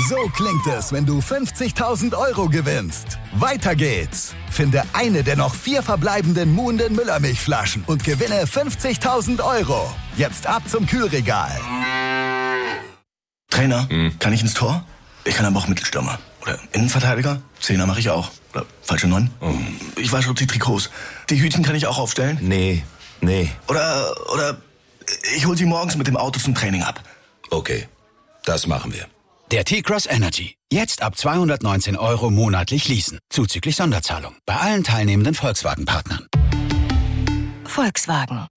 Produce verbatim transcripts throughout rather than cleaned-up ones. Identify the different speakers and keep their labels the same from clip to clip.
Speaker 1: So klingt es, wenn du fünfzigtausend Euro gewinnst. Weiter geht's. Finde eine der noch vier verbleibenden Muhnden Müllermilchflaschen und gewinne fünfzigtausend Euro. Jetzt ab zum Kühlregal.
Speaker 2: Trainer, hm. kann ich ins Tor? Ich kann aber auch Mittelstürmer. Oder Innenverteidiger? Zehner mache ich auch. Oder falsche Neun? Oh. Ich wasche die Trikots. Die Hütchen kann ich auch aufstellen?
Speaker 3: Nee, nee.
Speaker 2: Oder, oder ich hol sie morgens mit dem Auto zum Training ab.
Speaker 3: Okay, das machen wir.
Speaker 4: Der T-Cross Energy. Jetzt ab zweihundertneunzehn Euro monatlich leasen. Zuzüglich Sonderzahlung. Bei allen teilnehmenden Volkswagen-Partnern.
Speaker 5: Volkswagen.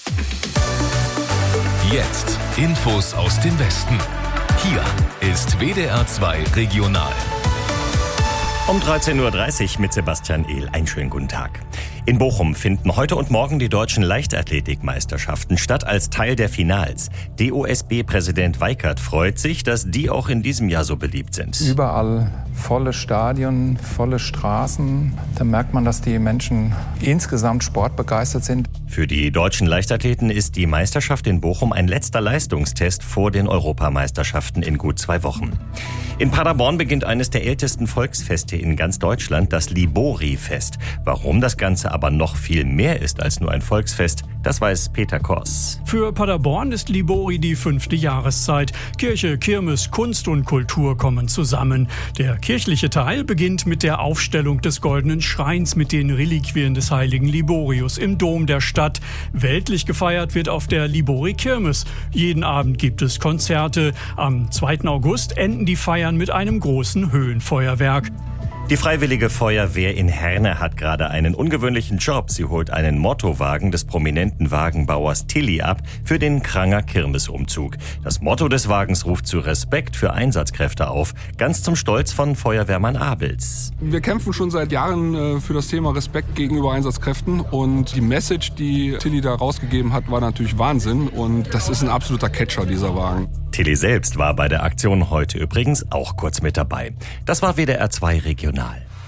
Speaker 6: Jetzt Infos aus dem Westen. Hier ist W D R zwei Regional.
Speaker 7: Um dreizehn Uhr dreißig mit Sebastian Ehl. Einen schönen guten Tag. In Bochum finden heute und morgen die deutschen Leichtathletikmeisterschaften statt als Teil der Finals. D O S B-Präsident Weikert freut sich, dass die auch in diesem Jahr so beliebt sind.
Speaker 8: Überall volle Stadien, volle Straßen. Da merkt man, dass die Menschen insgesamt sportbegeistert sind.
Speaker 7: Für die deutschen Leichtathleten ist die Meisterschaft in Bochum ein letzter Leistungstest vor den Europameisterschaften in gut zwei Wochen. In Paderborn beginnt eines der ältesten Volksfeste in ganz Deutschland, das Libori-Fest. Warum das Ganze aber noch viel mehr ist als nur ein Volksfest, das weiß Peter Kors.
Speaker 9: Für Paderborn ist Libori die fünfte Jahreszeit. Kirche, Kirmes, Kunst und Kultur kommen zusammen. Der kirchliche Teil beginnt mit der Aufstellung des Goldenen Schreins mit den Reliquien des heiligen Liborius im Dom der Stadt. Weltlich gefeiert wird auf der Libori-Kirmes. Jeden Abend gibt es Konzerte. Am zweiten August enden die Feiern mit einem großen Höhenfeuerwerk.
Speaker 7: Die Freiwillige Feuerwehr in Herne hat gerade einen ungewöhnlichen Job. Sie holt einen Mottowagen des prominenten Wagenbauers Tilly ab für den Kranger Kirmesumzug. Das Motto des Wagens ruft zu Respekt für Einsatzkräfte auf, ganz zum Stolz von Feuerwehrmann Abels.
Speaker 10: Wir kämpfen schon seit Jahren äh, für das Thema Respekt gegenüber Einsatzkräften und die Message, die Tilly da rausgegeben hat, war natürlich Wahnsinn und das ist ein absoluter Catcher, dieser Wagen.
Speaker 7: Tilly selbst war bei der Aktion heute übrigens auch kurz mit dabei. Das war W D R zwei Regional.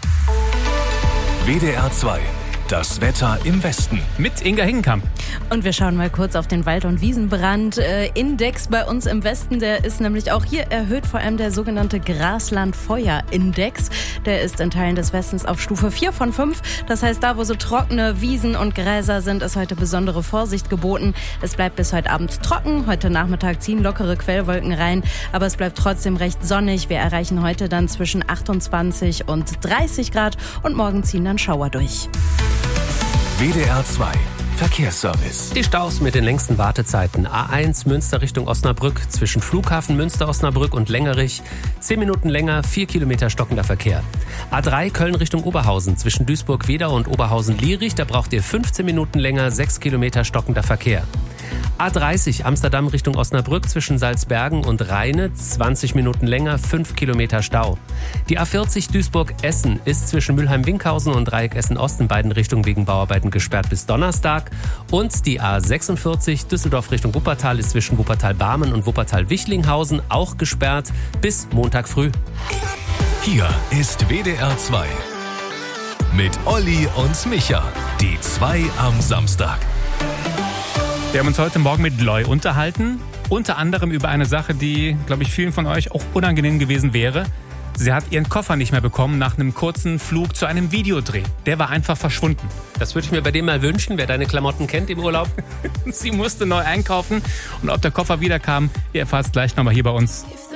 Speaker 6: W D R zwei. Das Wetter im Westen.
Speaker 11: Mit Inga Hingenkamp.
Speaker 12: Und wir schauen mal kurz auf den Wald- und Wiesenbrand. Äh, Index bei uns im Westen, der ist nämlich auch hier erhöht, vor allem der sogenannte Graslandfeuerindex. Der ist in Teilen des Westens auf Stufe vier von fünf. Das heißt, da wo so trockene Wiesen und Gräser sind, ist heute besondere Vorsicht geboten. Es bleibt bis heute Abend trocken. Heute Nachmittag ziehen lockere Quellwolken rein, aber es bleibt trotzdem recht sonnig. Wir erreichen heute dann zwischen achtundzwanzig und dreißig Grad und morgen ziehen dann Schauer durch.
Speaker 6: W D R zwei Verkehrsservice.
Speaker 11: Die Staus mit den längsten Wartezeiten. A eins Münster Richtung Osnabrück zwischen Flughafen Münster-Osnabrück und Längerich. Zehn Minuten länger, vier Kilometer stockender Verkehr. A drei Köln Richtung Oberhausen zwischen Duisburg-Wedau und Oberhausen-Lierich. Da braucht ihr fünfzehn Minuten länger, sechs Kilometer stockender Verkehr. A dreißig Amsterdam Richtung Osnabrück zwischen Salzbergen und Rheine, zwanzig Minuten länger, fünf Kilometer Stau. Die A vierzig Duisburg-Essen ist zwischen Mülheim-Winkhausen und Dreieck Essen-Ost in beiden Richtungen wegen Bauarbeiten gesperrt bis Donnerstag. Und die A sechsundvierzig Düsseldorf Richtung Wuppertal ist zwischen Wuppertal-Barmen und Wuppertal-Wichlinghausen auch gesperrt bis Montag früh.
Speaker 6: Hier ist W D R zwei mit Olli und Micha, die zwei am Samstag.
Speaker 11: Wir haben uns heute Morgen mit Loy unterhalten, unter anderem über eine Sache, die, glaube ich, vielen von euch auch unangenehm gewesen wäre. Sie hat ihren Koffer nicht mehr bekommen nach einem kurzen Flug zu einem Videodreh. Der war einfach verschwunden.
Speaker 13: Das würde ich mir bei dem mal wünschen, wer deine Klamotten kennt im Urlaub.
Speaker 11: Sie musste neu einkaufen und ob der Koffer wiederkam, ihr erfahrt es gleich nochmal hier bei uns.